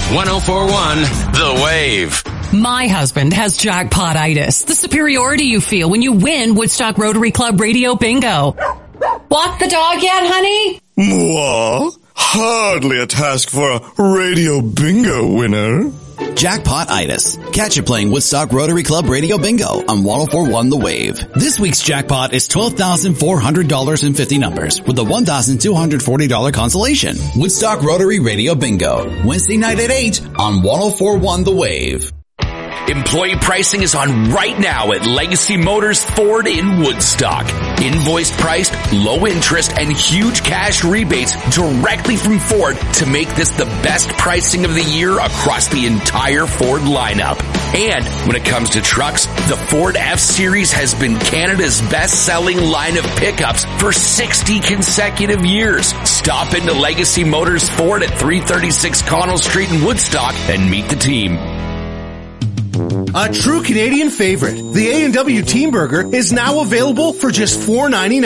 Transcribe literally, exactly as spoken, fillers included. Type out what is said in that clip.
one oh four point one The Wave. My husband has jackpot-itis, the superiority you feel when you win Woodstock Rotary Club Radio Bingo. Walk the dog yet, honey? Mwah. Hardly a task for a Radio Bingo winner. Jackpot-itis. Catch you playing Woodstock Rotary Club Radio Bingo on one oh four point one The Wave. This week's jackpot is twelve thousand four hundred dollars and fifty numbers with a one thousand two hundred forty dollars consolation. Woodstock Rotary Radio Bingo. Wednesday night at eight on one oh four point one The Wave. Employee pricing is on right now at Legacy Motors Ford in Woodstock. Invoiced priced, low interest, and huge cash rebates directly from Ford to make this the best pricing of the year across the entire Ford lineup. And when it comes to trucks, the Ford F-Series has been Canada's best-selling line of pickups for sixty consecutive years. Stop into Legacy Motors Ford at three thirty-six Connell Street in Woodstock and meet the team. A true Canadian favorite, the A and W Team Burger is now available for just four ninety-nine.